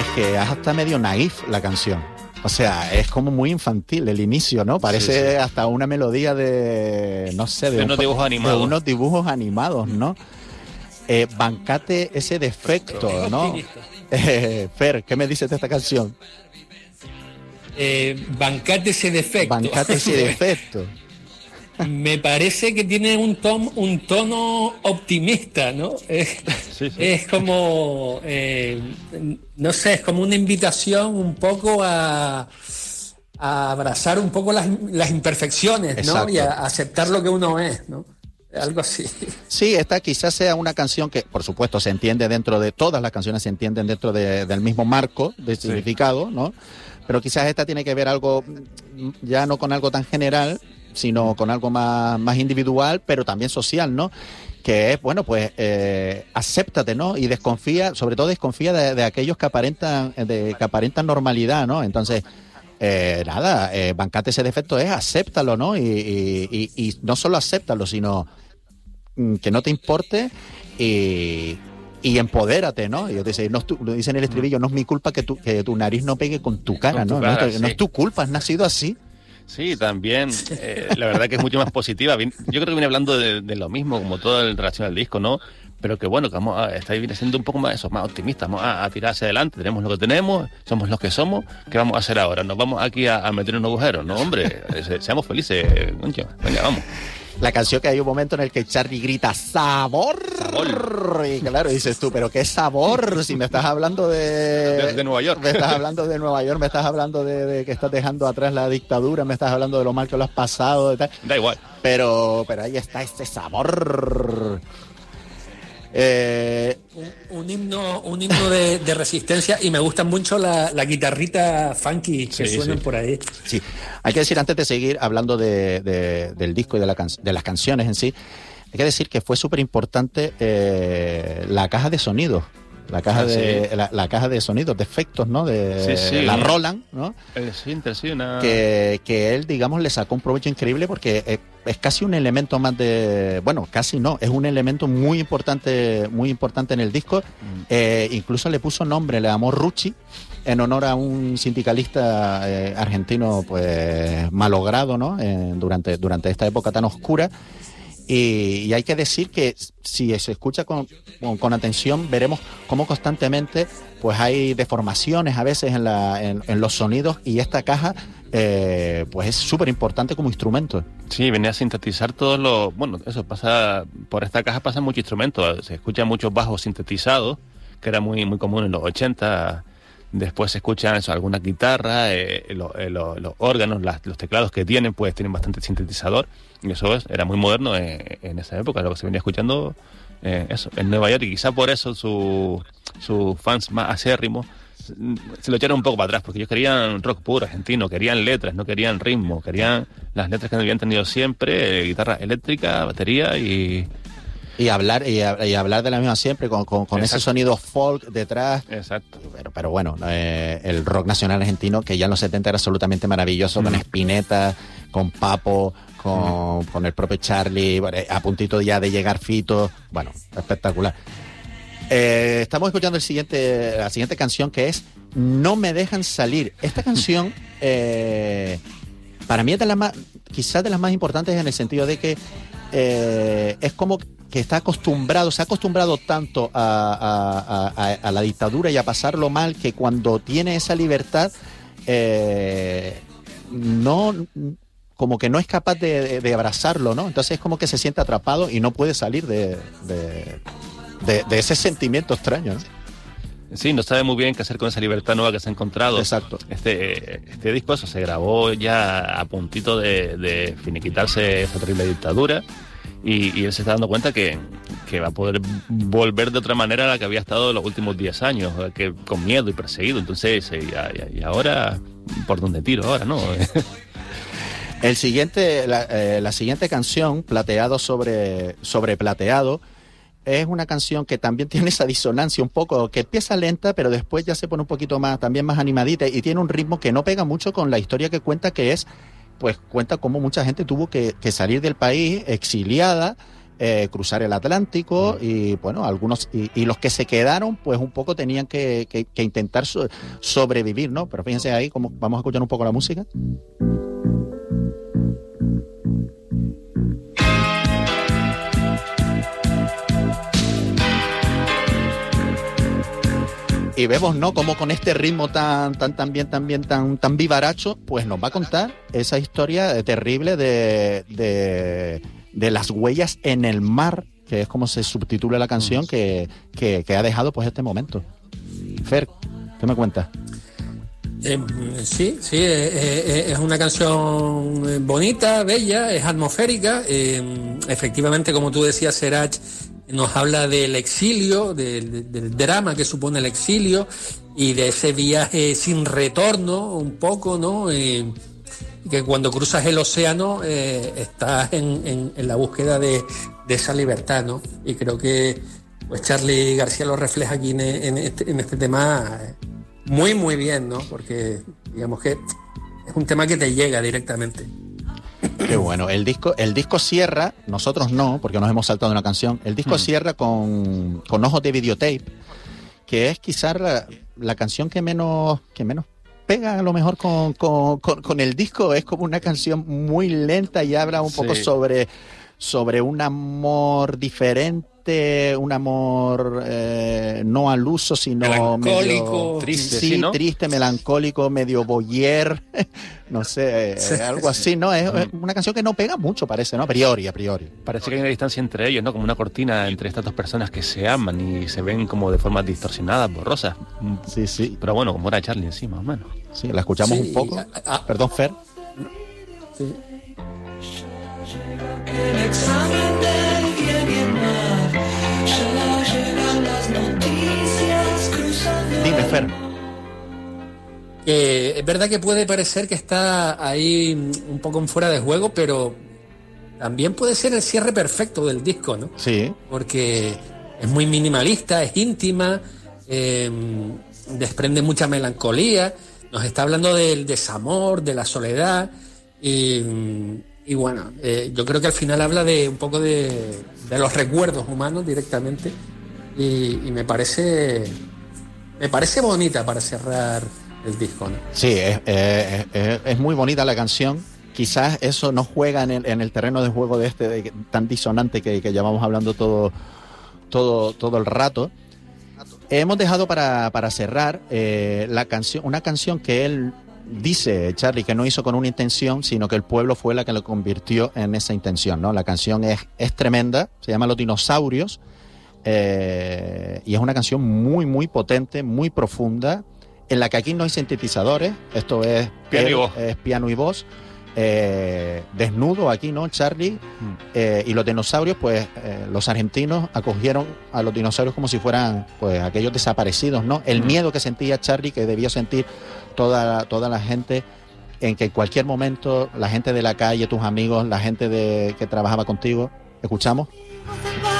que es hasta medio naif la canción. O sea, es como muy infantil el inicio, ¿no? Parece hasta una melodía de, no sé, de unos dibujos animados. De unos dibujos animados, ¿no? Bancate ese defecto, ¿no? Fer, ¿qué me dices de esta canción? Bancate ese defecto. Bancate ese defecto. Me parece que tiene un tono optimista, ¿no? Es como, no sé, es como una invitación un poco a abrazar un poco las imperfecciones, ¿no? Exacto. Y a aceptar lo que uno es, ¿no? Algo así. Sí, esta quizás sea una canción que, por supuesto, se entiende dentro de... Todas las canciones se entienden dentro del mismo marco de significado, ¿no? Pero quizás esta tiene que ver algo, ya no con algo tan general, sino con algo más individual, pero también social, ¿no? Que es, bueno, pues acéptate, ¿no? Y desconfía, sobre todo desconfía de aquellos que aparentan normalidad, ¿no? Entonces, bancate ese defecto es acéptalo, ¿no? Y no solo acéptalo, sino que no te importe y empodérate, ¿no? Y dice en el estribillo, no es mi culpa que tu nariz no pegue con tu cara, ¿no? No es tu culpa, has nacido así. Sí, también, la verdad que es mucho más positiva. Yo creo que viene hablando de lo mismo, como todo en relación al disco, ¿no? Pero que bueno, que viene siendo un poco más eso, más optimistas, vamos a tirar hacia adelante, tenemos lo que tenemos, somos los que somos, ¿qué vamos a hacer ahora? ¿Nos vamos aquí a meter en un agujero? No, hombre, seamos felices, venga, vamos. La canción que hay un momento en el que Charlie grita ¡sabor! Y claro, dices tú, ¿pero qué sabor? Si me estás hablando de Nueva York. Me estás hablando de Nueva York, me estás hablando de que estás dejando atrás la dictadura, me estás hablando de lo mal que lo has pasado, de tal. Da igual. Pero ahí está este sabor. Un himno de resistencia, y me gusta mucho la guitarrita funky que suenan por ahí. Sí, hay que decir, antes de seguir hablando del disco y de las canciones en sí, hay que decir que fue súper importante la caja de sonido. La caja de sonidos, de efectos, ¿no? La Roland, ¿no? Que él, digamos, le sacó un provecho increíble porque es casi un elemento más casi no, es un elemento muy importante en el disco. Incluso le puso nombre, le llamó Rucci, en honor a un sindicalista argentino, pues, malogrado, ¿no? Durante esta época tan oscura. Y hay que decir que si se escucha con atención, veremos cómo constantemente pues hay deformaciones a veces en los sonidos, y esta caja pues es súper importante como instrumento. Sí, venía a sintetizar todos los... Bueno, eso pasa... Por esta caja pasan muchos instrumentos. Se escuchan muchos bajos sintetizados, que era muy, muy común en los 80. Después se escuchan algunas guitarras, los órganos, los teclados que tienen bastante sintetizador. Y eso era muy moderno en esa época, lo que se venía escuchando en Nueva York. Y quizá por eso sus fans más acérrimos se lo echaron un poco para atrás, porque ellos querían rock puro argentino, querían letras, no querían ritmo, querían las letras que habían tenido siempre, guitarra eléctrica, batería y hablar de la misma siempre, con ese sonido folk detrás. Exacto. Pero bueno, el rock nacional argentino, que ya en los 70 era absolutamente maravilloso, con Spinetta, con Papo, con el propio Charlie, a puntito ya de llegar Fito. Bueno, espectacular. Estamos escuchando la siguiente canción, que es No me dejan salir. Esta canción para mí es quizás de las más importantes, en el sentido de que es como que se ha acostumbrado tanto a la dictadura y a pasarlo mal, que cuando tiene esa libertad como que no es capaz de abrazarlo, ¿no? Entonces es como que se siente atrapado y no puede salir de ese sentimiento extraño, ¿no? Sí, no sabe muy bien qué hacer con esa libertad nueva que se ha encontrado. Exacto. Este disco se grabó ya a puntito de finiquitarse esa terrible dictadura, y él se está dando cuenta que va a poder volver de otra manera a la que había estado los últimos 10 años, que con miedo y perseguido. Entonces, y ahora, ¿por dónde tiro ahora, no? La siguiente canción, Plateado sobre Plateado, es una canción que también tiene esa disonancia un poco, que empieza lenta, pero después ya se pone un poquito más animadita, y tiene un ritmo que no pega mucho con la historia que cuenta, que es, pues cuenta cómo mucha gente tuvo que salir del país exiliada, cruzar el Atlántico, y bueno, algunos y los que se quedaron pues un poco tenían que intentar sobrevivir, ¿no? Pero fíjense ahí, como vamos a escuchar un poco la música. Y vemos, ¿no?, como con este ritmo tan vivaracho, pues nos va a contar esa historia terrible de las huellas en el mar, que es como se subtitula la canción que ha dejado pues este momento. Fer, ¿qué me cuentas? Sí, es una canción bonita, bella, es atmosférica. Efectivamente, como tú decías, Serach nos habla del exilio, del drama que supone el exilio y de ese viaje sin retorno, un poco, ¿no? Que cuando cruzas el océano estás en la búsqueda de esa libertad, ¿no? Y creo que pues Charly García lo refleja aquí en este tema muy, muy bien, ¿no? Porque digamos que es un tema que te llega directamente. Qué bueno. El disco cierra, nosotros no, porque nos hemos saltado una canción. El disco cierra con Ojos de Videotape, que es quizás la canción que menos pega a lo mejor con el disco. Es como una canción muy lenta y habla un poco sobre un amor diferente, un amor no al uso, sino melancólico, medio triste, sí, ¿no? triste, melancólico, medio boyer, no sé, algo así, ¿no? Es una canción que no pega mucho, parece, ¿no? A priori. Parece que hay una distancia entre ellos, ¿no? Como una cortina entre estas dos personas que se aman y se ven como de forma distorsionada, borrosas. Sí. Pero bueno, como era Charly encima, más o menos. Sí, la escuchamos un poco. Perdón, Fer. Sí. El examen del bien y el mal, solo llegan las noticias cruzando. Dime, Fer. Es verdad que puede parecer que está ahí un poco en fuera de juego, pero también puede ser el cierre perfecto del disco, ¿no? Sí. Porque es muy minimalista, es íntima, desprende mucha melancolía, nos está hablando del desamor, de la soledad, y bueno, yo creo que al final habla de un poco de los recuerdos humanos directamente, y me parece bonita para cerrar el disco, ¿no? Sí, es muy bonita la canción. Quizás eso no juega en el terreno de juego de tan disonante que llevamos hablando todo el rato. Hemos dejado para cerrar una canción que él dice, Charly, que no hizo con una intención, sino que el pueblo fue la que lo convirtió en esa intención, ¿no? La canción es tremenda, se llama Los Dinosaurios, y es una canción muy, muy potente, muy profunda, en la que aquí no hay sintetizadores, esto es piano y voz, desnudo aquí, ¿no, Charly? Y los dinosaurios, pues los argentinos acogieron a los dinosaurios como si fueran pues aquellos desaparecidos, ¿no? El miedo que sentía Charly, que debió sentir toda la gente, en que en cualquier momento la gente de la calle, tus amigos, la gente que trabajaba contigo, ¿escuchamos?